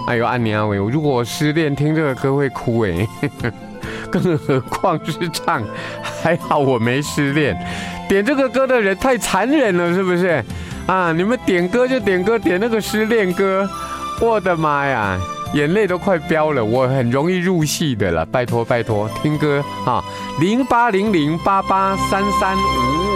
哎呦，安娘喂，如果我失恋听这个歌会哭哎，更何况是唱。还好我没失恋，点这个歌的人太残忍了，是不是？啊，你们点歌就点歌，点那个失恋歌，我的妈呀，眼泪都快飙了。我很容易入戏的了，拜托拜托，听歌啊，0800883355。